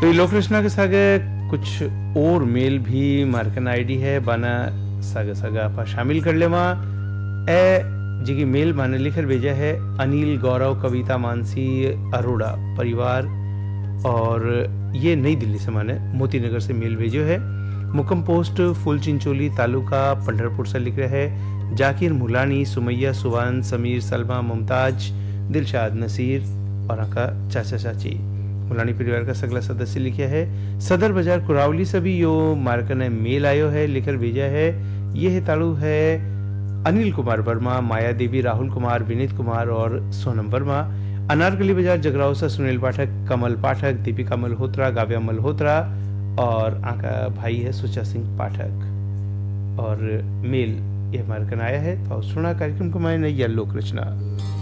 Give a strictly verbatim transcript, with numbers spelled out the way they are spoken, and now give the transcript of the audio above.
तो ये लोक रचना के सागे कुछ और मेल भी मार्कन आईडी है बाना सागा सागा आपा शामिल कर ले वहाँ ए जी मेल माने लिखर भेजा है अनिल गौरव कविता मानसी अरोड़ा परिवार, और ये नई दिल्ली से माने मोती नगर से मेल भेजो है। मुकम पोस्ट फुल चिंचोली तालुका पंढरपुर से लिख रहे हैं जाकिर मुलानी सुमैया सुवान समीर सलमा मुमताज दिलशाद नसीर और आका चाचा चाची। मुलानी परिवार का सगला सदस्य लिखा है सदर बाजार कुरावली से भी यो मार्कन मेल आयो है, लिखकर भेजा है। ये है तालु है अनिल कुमार वर्मा, माया देवी, राहुल कुमार, विनीत कुमार और सोनम वर्मा। अनारकली बाजार जगराव से सुनील पाठक, कमल पाठक, दीपिका मल्होत्रा, गाव्या मल्होत्रा और आका भाई है सुचा सिंह पाठक। और मेल ये मार्कन आया है तो सुना कार्यक्रम को मैंने यह लोक रचना।